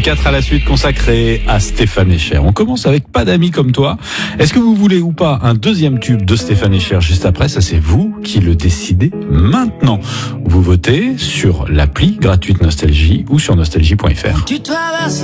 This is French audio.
4 à la suite consacré à Stéphane Echer. On commence avec Pas d'amis comme toi. Est-ce que vous voulez ou pas un deuxième tube de Stéphane Echer juste après? Ça, c'est vous qui le décidez maintenant. Vous votez sur l'appli gratuite Nostalgie ou sur nostalgie.fr. Tu traverses